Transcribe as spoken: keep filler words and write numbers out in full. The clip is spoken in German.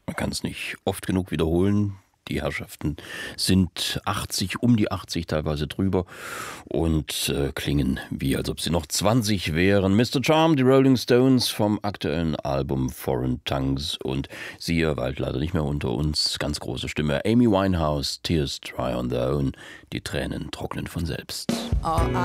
Man kann es nicht oft genug wiederholen. Die Herrschaften sind achtzig, um die achtzig, teilweise drüber und äh, klingen wie, als ob sie noch zwanzig wären. Mister Charm, die Rolling Stones vom aktuellen Album Foreign Tongues, und sie weilt leider nicht mehr unter uns. Ganz große Stimme. Amy Winehouse, Tears Dry on Their Own. Die Tränen trocknen von selbst. Oh,